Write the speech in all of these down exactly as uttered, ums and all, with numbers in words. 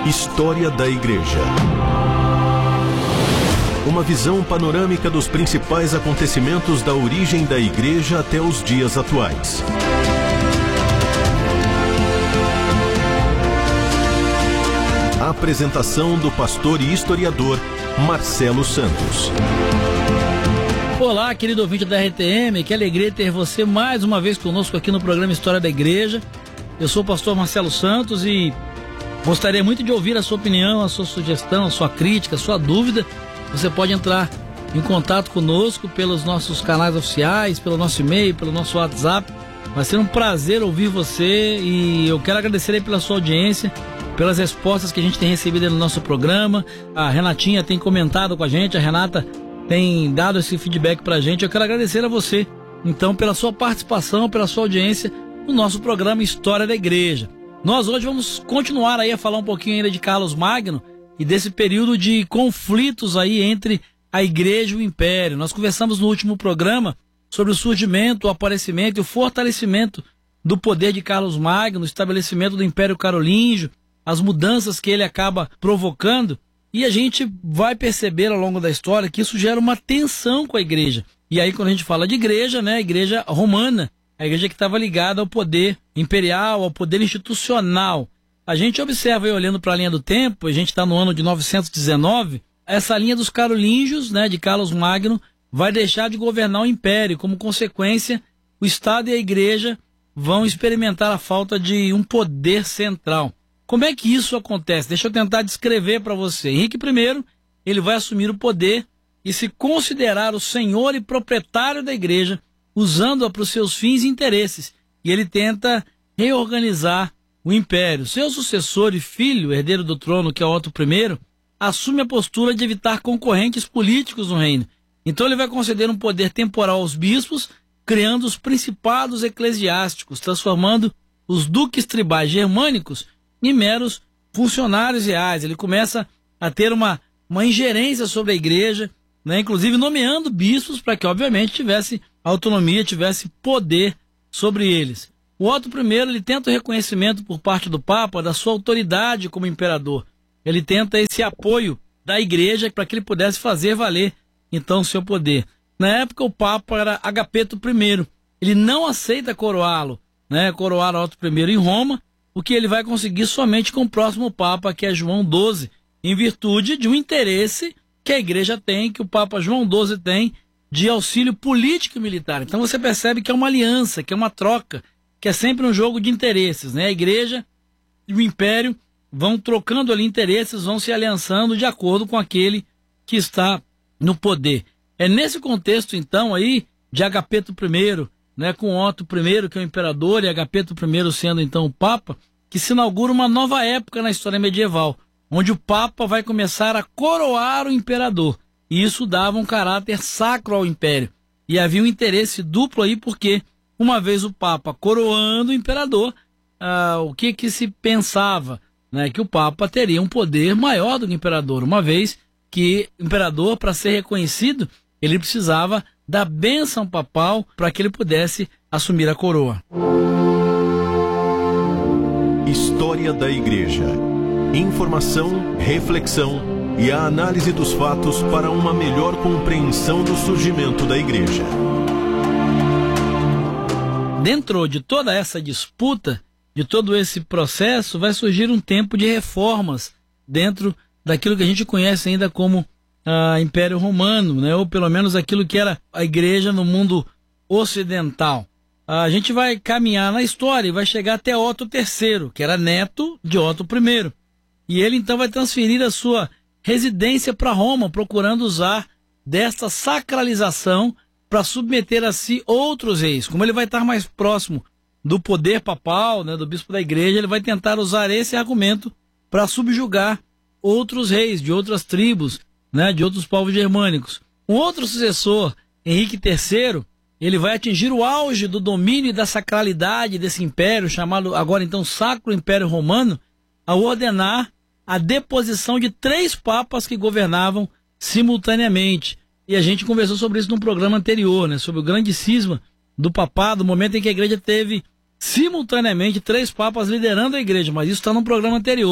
História da Igreja. Uma visão panorâmica dos principais acontecimentos da origem da Igreja até os dias atuais. A apresentação do pastor e historiador Marcelo Santos. Olá, querido ouvinte da R T M, que alegria ter você mais uma vez conosco aqui no programa História da Igreja. Eu sou o pastor Marcelo Santos e gostaria muito de ouvir a sua opinião, a sua sugestão, a sua crítica, a sua dúvida. Você pode entrar em contato conosco pelos nossos canais oficiais, pelo nosso e-mail, pelo nosso WhatsApp. Vai ser um prazer ouvir você e eu quero agradecer aí pela sua audiência, pelas respostas que a gente tem recebido aí no nosso programa. A Renatinha tem comentado com a gente, a Renata tem dado esse feedback pra gente. Eu quero agradecer a você, então, pela sua participação, pela sua audiência no nosso programa História da Igreja. Nós hoje vamos continuar aí a falar um pouquinho ainda de Carlos Magno e desse período de conflitos aí entre a Igreja e o Império. Nós conversamos no último programa sobre o surgimento, o aparecimento e o fortalecimento do poder de Carlos Magno, o estabelecimento do Império Carolíngio, as mudanças que ele acaba provocando, e a gente vai perceber ao longo da história que isso gera uma tensão com a Igreja. E aí quando a gente fala de Igreja, né, a Igreja romana, a igreja que estava ligada ao poder imperial, ao poder institucional. A gente observa aí, olhando para a linha do tempo, a gente está no ano de novecentos e dezenove, essa linha dos carolíngios, né, de Carlos Magno, vai deixar de governar o império. Como consequência, o Estado e a igreja vão experimentar a falta de um poder central. Como é que isso acontece? Deixa eu tentar descrever para você. Henrique I, ele vai assumir o poder e se considerar o senhor e proprietário da igreja, usando-a para os seus fins e interesses, e ele tenta reorganizar o império. Seu sucessor e filho, herdeiro do trono, que é Otto I, assume a postura de evitar concorrentes políticos no reino. Então ele vai conceder um poder temporal aos bispos, criando os principados eclesiásticos, transformando os duques tribais germânicos em meros funcionários reais. Ele começa a ter uma, uma ingerência sobre a igreja, né, inclusive nomeando bispos para que, obviamente, tivesse autonomia, tivesse poder sobre eles. O Otto I, ele tenta o reconhecimento por parte do Papa da sua autoridade como imperador. Ele tenta esse apoio da igreja para que ele pudesse fazer valer, então, o seu poder. Na época, o Papa era Agapeto I. Ele não aceita coroá-lo, né, coroar Otto I em Roma, o que ele vai conseguir somente com o próximo Papa, que é João doze, em virtude de um interesse que a igreja tem, que o Papa João doze tem, de auxílio político e militar. Então você percebe que é uma aliança, que é uma troca, que é sempre um jogo de interesses, né? A igreja e o império vão trocando ali interesses, vão se aliançando de acordo com aquele que está no poder. É nesse contexto, então, aí, de Agapeto I, né, com Otto I, que é o imperador, e Agapeto I sendo, então, o Papa, que se inaugura uma nova época na história medieval, onde o Papa vai começar a coroar o imperador. E isso dava um caráter sacro ao império. E havia um interesse duplo aí, porque, uma vez o Papa coroando o imperador, ah, o que que se pensava? Né, que o Papa teria um poder maior do que o imperador, uma vez que o imperador, para ser reconhecido, ele precisava da bênção papal para que ele pudesse assumir a coroa. História da Igreja. Informação, reflexão e a análise dos fatos para uma melhor compreensão do surgimento da Igreja. Dentro de toda essa disputa, de todo esse processo, vai surgir um tempo de reformas dentro daquilo que a gente conhece ainda como ah, Império Romano, né? Ou pelo menos aquilo que era a Igreja no mundo ocidental. Ah, a gente vai caminhar na história e vai chegar até Otto I, que era neto de Otto I. E ele então vai transferir a sua residência para Roma, procurando usar desta sacralização para submeter a si outros reis. Como ele vai estar mais próximo do poder papal, né, do bispo da igreja, ele vai tentar usar esse argumento para subjugar outros reis de outras tribos, né, de outros povos germânicos. Um outro sucessor, Henrique I, ele vai atingir o auge do domínio e da sacralidade desse império, chamado agora então Sacro Império Romano, ao ordenar a deposição de três papas que governavam simultaneamente. E a gente conversou sobre isso num programa anterior, né, sobre o grande cisma do papado, o momento em que a igreja teve simultaneamente três papas liderando a igreja, mas isso está num programa anterior.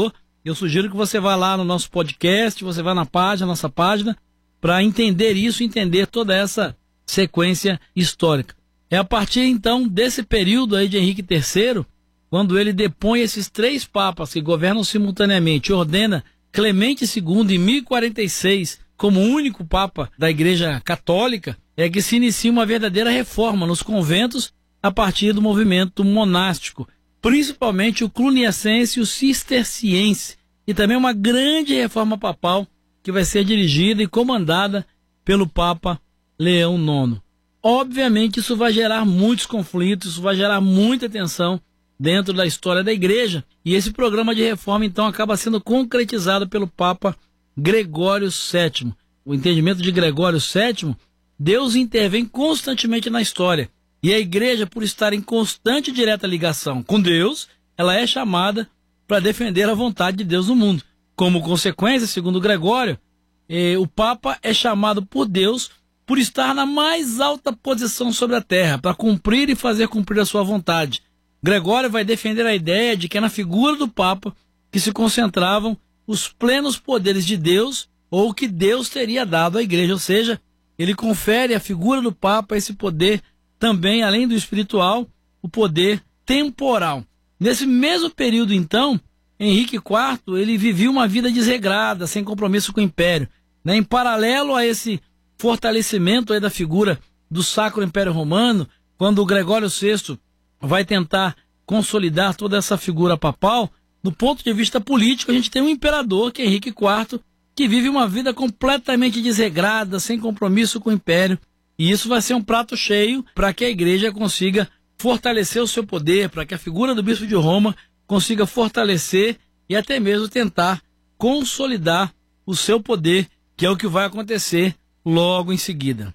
Eu sugiro que você vá lá no nosso podcast, você vá na página, nossa página, para entender isso, entender toda essa sequência histórica. É a partir então desse período aí de Henrique terceiro, quando ele depõe esses três papas que governam simultaneamente, ordena Clemente segundo em mil e quarenta e seis como único papa da Igreja Católica, é que se inicia uma verdadeira reforma nos conventos a partir do movimento monástico, principalmente o cluniacense e o cisterciense, e também uma grande reforma papal que vai ser dirigida e comandada pelo Papa Leão nono. Obviamente isso vai gerar muitos conflitos, isso vai gerar muita tensão dentro da história da Igreja, e esse programa de reforma então acaba sendo concretizado pelo Papa Gregório sétimo. O entendimento de Gregório sétimo, Deus intervém constantemente na história, e a Igreja, por estar em constante e direta ligação com Deus, ela é chamada para defender a vontade de Deus no mundo. Como consequência, segundo Gregório, eh, o Papa é chamado por Deus por estar na mais alta posição sobre a terra, para cumprir e fazer cumprir a sua vontade. Gregório vai defender a ideia de que é na figura do Papa que se concentravam os plenos poderes de Deus, ou que Deus teria dado à Igreja, ou seja, ele confere à figura do Papa esse poder também, além do espiritual, o poder temporal. Nesse mesmo período, então, Henrique quarto, ele vivia uma vida desregrada, sem compromisso com o Império. Né? Em paralelo a esse fortalecimento aí da figura do Sacro Império Romano, quando o Gregório sexto vai tentar consolidar toda essa figura papal, do ponto de vista político, a gente tem um imperador, que é Henrique quarto, que vive uma vida completamente desregrada, sem compromisso com o Império, e isso vai ser um prato cheio para que a Igreja consiga fortalecer o seu poder, para que a figura do Bispo de Roma consiga fortalecer e até mesmo tentar consolidar o seu poder, que é o que vai acontecer logo em seguida.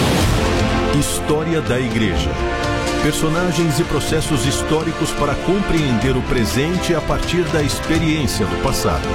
História da Igreja. Personagens e processos históricos para compreender o presente a partir da experiência do passado.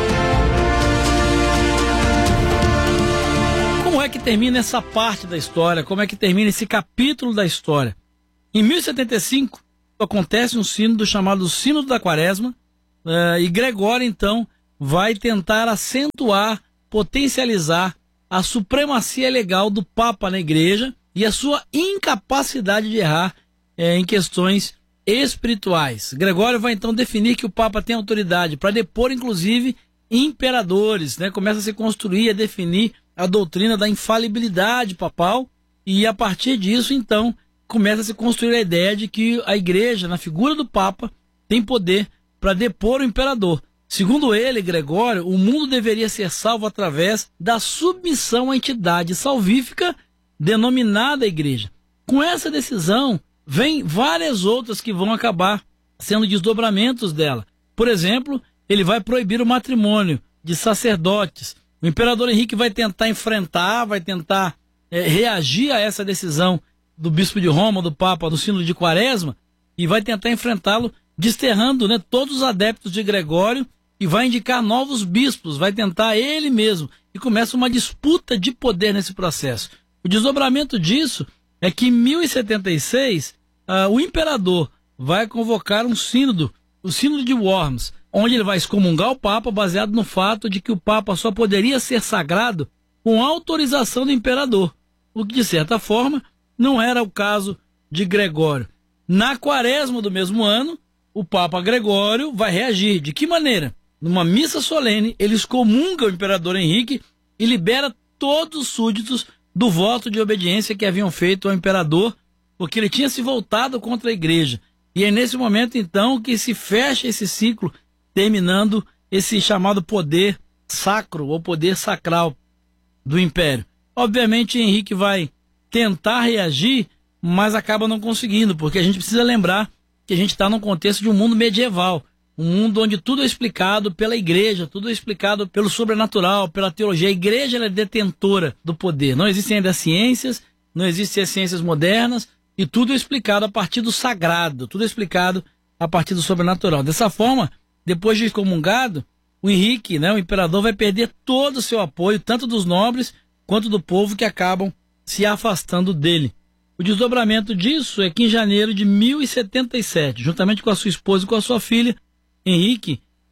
Como é que termina essa parte da história? Como é que termina esse capítulo da história? Em mil e setenta e cinco, acontece um sínodo chamado Sínodo da Quaresma, uh, e Gregório, então, vai tentar acentuar, potencializar a supremacia legal do Papa na Igreja e a sua incapacidade de errar é, em questões espirituais. Gregório vai então definir que o Papa tem autoridade para depor, inclusive, imperadores, né? Começa a se construir, a definir a doutrina da infalibilidade papal, e a partir disso, então, começa a se construir a ideia de que a Igreja, na figura do Papa, tem poder para depor o imperador. Segundo ele, Gregório, o mundo deveria ser salvo através da submissão à entidade salvífica denominada Igreja. Com essa decisão, vem várias outras que vão acabar sendo desdobramentos dela. Por exemplo, ele vai proibir o matrimônio de sacerdotes. O imperador Henrique vai tentar enfrentar, vai tentar é, reagir a essa decisão do bispo de Roma, do Papa, do Sínodo de Quaresma, e vai tentar enfrentá-lo desterrando, né, todos os adeptos de Gregório, e vai indicar novos bispos, vai tentar ele mesmo, e começa uma disputa de poder nesse processo. O desdobramento disso é que em mil e setenta e seis, uh, o imperador vai convocar um sínodo, o Sínodo de Worms, onde ele vai excomungar o Papa, baseado no fato de que o Papa só poderia ser sagrado com autorização do imperador, o que, de certa forma, não era o caso de Gregório. Na quaresma do mesmo ano, o Papa Gregório vai reagir. De que maneira? Numa missa solene, ele excomunga o imperador Henrique e libera todos os súditos do voto de obediência que haviam feito ao imperador, porque ele tinha se voltado contra a Igreja. E é nesse momento, então, que se fecha esse ciclo, terminando esse chamado poder sacro, ou poder sacral do Império. Obviamente, Henrique vai tentar reagir, mas acaba não conseguindo, porque a gente precisa lembrar que a gente está num contexto de um mundo medieval, um mundo onde tudo é explicado pela Igreja, tudo é explicado pelo sobrenatural, pela teologia. A Igreja ela é detentora do poder. Não existem ainda ciências, não existem as ciências modernas, e tudo é explicado a partir do sagrado, tudo é explicado a partir do sobrenatural. Dessa forma, depois de excomungado, o Henrique, né, o imperador, vai perder todo o seu apoio, tanto dos nobres quanto do povo, que acabam se afastando dele. O desdobramento disso é que em janeiro de mil e setenta e sete, juntamente com a sua esposa e com a sua filha, Henrique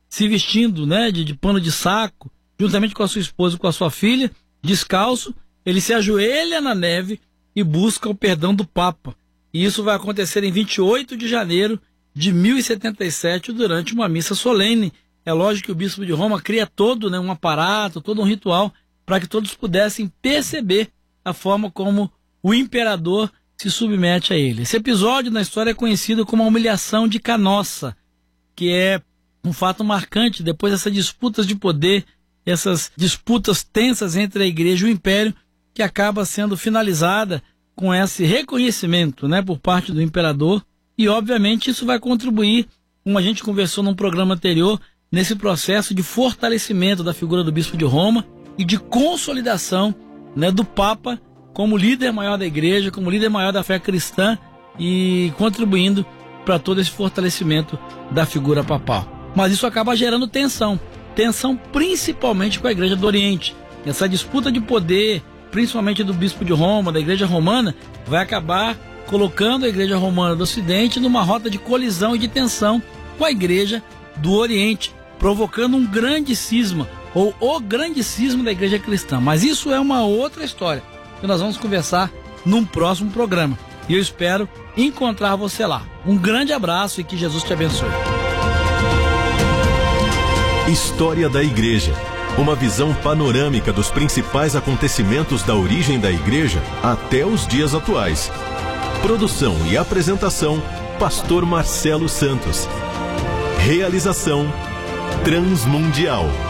se vestindo, né, de, de pano de saco, juntamente com a sua esposa e com a sua filha, descalço, ele se ajoelha na neve e busca o perdão do Papa. E isso vai acontecer em vinte e oito de janeiro de mil e setenta e sete, durante uma missa solene. É lógico que o bispo de Roma cria todo, né, um aparato, todo um ritual, para que todos pudessem perceber a forma como o imperador se submete a ele. Esse episódio na história é conhecido como a humilhação de Canossa, que é um fato marcante depois dessas disputas de poder, essas disputas tensas entre a igreja e o império, que acaba sendo finalizada com esse reconhecimento, né, por parte do imperador. E obviamente isso vai contribuir, como a gente conversou num programa anterior, nesse processo de fortalecimento da figura do bispo de Roma e de consolidação, né, do Papa como líder maior da igreja, como líder maior da fé cristã, e contribuindo para todo esse fortalecimento da figura papal. Mas isso acaba gerando tensão, tensão principalmente com a igreja do Oriente. Essa disputa de poder, principalmente do bispo de Roma, da igreja romana, vai acabar colocando a igreja romana do Ocidente numa rota de colisão e de tensão com a igreja do Oriente, provocando um grande cisma, ou o grande cisma da igreja cristã. Mas isso é uma outra história, que nós vamos conversar num próximo programa. E eu espero encontrar você lá. Um grande abraço e que Jesus te abençoe. História da Igreja. Uma visão panorâmica dos principais acontecimentos da origem da igreja até os dias atuais. Produção e apresentação, Pastor Marcelo Santos. Realização Transmundial.